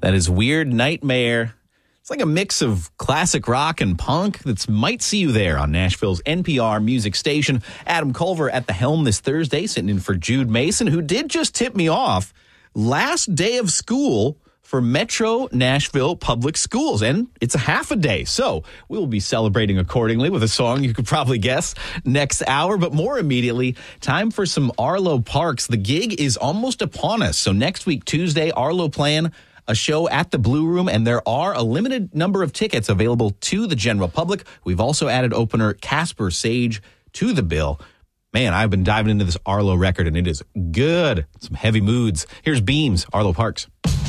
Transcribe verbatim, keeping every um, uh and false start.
That is Weird Nightmare. It's like a mix of classic rock and punk that might see you there on Nashville's N P R music station. Adam Culver at the helm this Thursday, sitting in for Jude Mason, who did just tip me off. Last day of school for Metro Nashville Public Schools, and it's a half a day. So we will be celebrating accordingly with a song you could probably guess next hour. But more immediately, time for some Arlo Parks. The gig is almost upon us. So next week, Tuesday, Arlo playing a show at the Blue Room, and there are a limited number of tickets available to the general public. We've also added opener Casper Sage to the bill. Man, I've been diving into this Arlo record, and it is good. Some heavy moods. Here's Beams, Arlo Parks.